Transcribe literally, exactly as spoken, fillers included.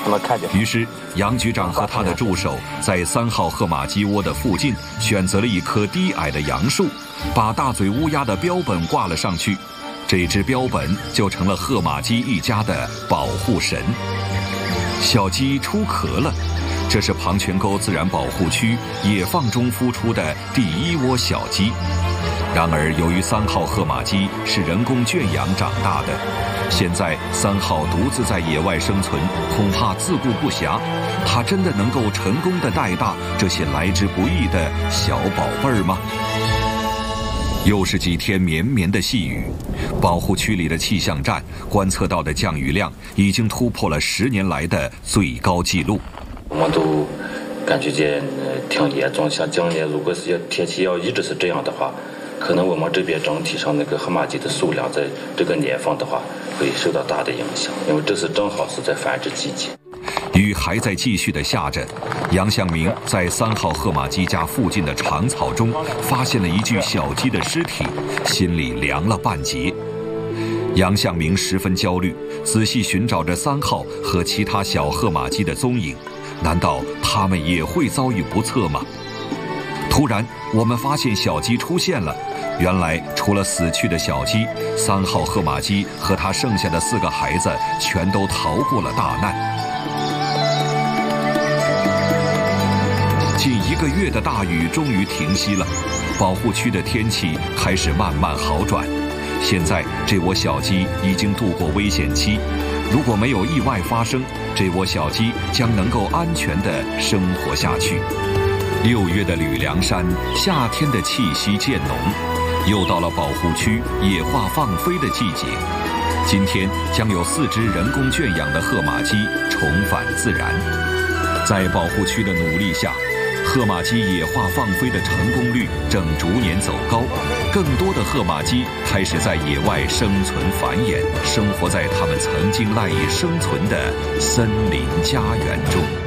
他们看见。 于是，杨局长和他的助手在三号褐马鸡窝的附近选择了一棵低矮的杨树，把大嘴乌鸦的标本挂了上去。这只标本就成了褐马鸡一家的保护神。小鸡出壳了，这是庞泉沟自然保护区野放中孵出的第一窝小鸡。然而，由于三号褐马鸡是人工圈养长大的，现在三号独自在野外生存，恐怕自顾不暇。它真的能够成功地带大这些来之不易的小宝贝儿吗？又是几天绵绵的细雨，保护区里的气象站观测到的降雨量已经突破了十年来的最高纪录。 我们都感觉见挺严重，像今年如果是要天气要一直是这样的话，可能我们这边整体上那个褐马鸡的数量在这个年份的话会受到大的影响，因为这是正好是在繁殖季节。 雨还在继续地下着，杨向明在三号褐马鸡家附近的长草中发现了一具小鸡的尸体，心里凉了半截。杨向明十分焦虑，仔细寻找着三号和其他小褐马鸡的踪影，难道它们也会遭遇不测吗？突然，我们发现小鸡出现了。原来，除了死去的小鸡，三号褐马鸡和它剩下的四个孩子全都逃过了大难。近一个月的大雨终于停息了，保护区的天气开始慢慢好转。现在，这窝小鸡已经度过危险期。如果没有意外发生，这窝小鸡将能够安全地生活下去。六月的吕梁山，夏天的气息渐浓，又到了保护区野化放飞的季节。今天将有四只人工圈养的褐马鸡重返自然。在保护区的努力下，褐马鸡野化放飞的成功率正逐年走高，更多的褐马鸡开始在野外生存繁衍，生活在它们曾经赖以生存的森林家园中。